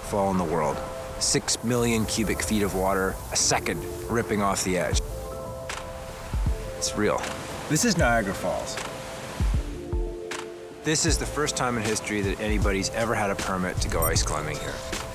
waterfall in the world. 6 million cubic feet of water a second ripping off the edge. It's real. This is Niagara Falls. This is the first time in history that anybody's ever had a permit to go ice climbing here.